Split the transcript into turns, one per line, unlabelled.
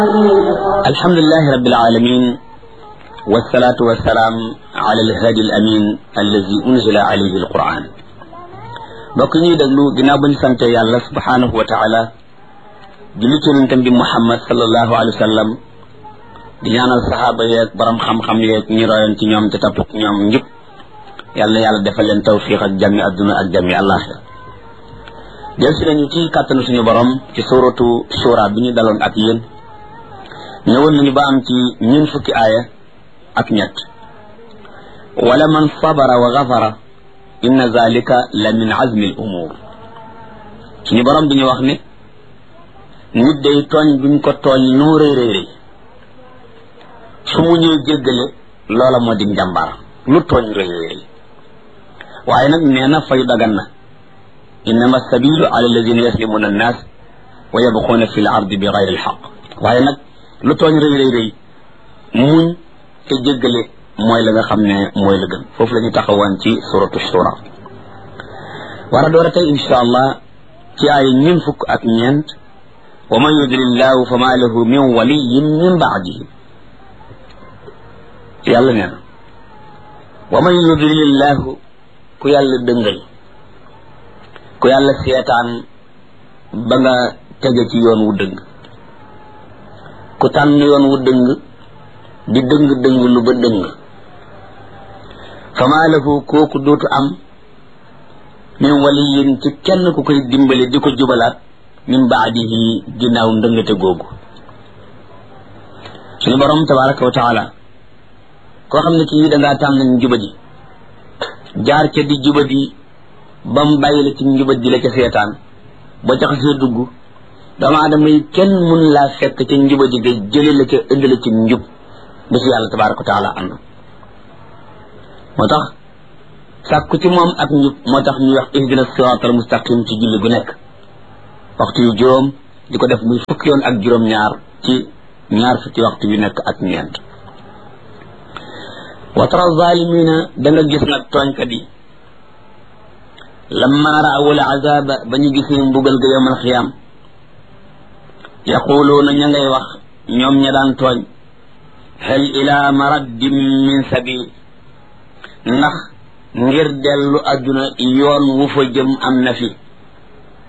الحمد لله رب العالمين والصلاة والسلام على الهادي الأمين الذي أنزل عليه القرآن بقي دغلو غينا بن سانت يالله سبحانه وتعالى جليتو نتم محمد صلى الله عليه وسلم di ñaanal sahaba yeek borom xam-xam yeek ñi royon ci ñoom te topp ñoom ñëpp yàlla defal leen tawfiq ak jàmmi adduna ak jàmmi àllaaxira del si nañu ci kàttanu suñu borom ci suratu shura bi ñu daloon ak yéen ñëwoon nañu ba am ci ñeen fukki aaya ak ñett wala man sabara wa ghafara inna zalika la min azmi al umur suñu borom bi ñu wax ne nit day tooñ buñ ko tooñ nu réy su mu ñëw jéggale loola moo di njàmbaar lu tooñ réy waaye nag nee na fayu dagan na innama sabilu ala alladina yaslimuna annas wa yabxuuna fi l ardi bi gayri alxaq waaye nag lu tooñ réy muñ te jéggale mooy la nga xam ne mooy la gën foofu la ñu taxawoon ci suratu shura war a door a tey insha allah ci ay ñeen fukk ak ñeent wa man yudlillahu fa ma lahu min waliyin min baadihi yàlla nee na wa man yudlilillahu ku yàlla dëngal ku yàlla seetaan ba nga tege ci yoon wu dëng ku tànn yoon wu dëng di dëng lu ba dëng fa maa lahu kooku dootu am min waliyin ci kenn ku koy dimbale di ko jubalaat min baadihi ginnaaw ndëngate googu suñu borom tabaraka wa taala koo xam ne kii dangaa tànn njubadi jaar ca di jubadi ba mu bàyyi la ci njubadi la ca seetaan ba ca xasee dugg doomu aadama yi kenn mun laa fekk ca njubadi ga jële la ca indi la ci njub ba si yàlla tabaraka wa taala ànd moo tax sàkku ci moom ak njub moo tax ñuy wax ihdina siratal mustaqim ci julli gu nekk waxtu yu juróom di ko def muy fukki yoon ak juróom-ñaar ci ñaar fukki waxtu yu nekk ak ñeent wa tara zalimina da nga gis nag tooñkat yi lamma ra'aw al-azaba ba ñu gisee mbugal ga yawmal xiyaam yaquluuna ña ngay wax ñoom ña daan tooñ hal ila maraddin min sabil ndax ngir dellu adduna yoon wu fa jëm am na fi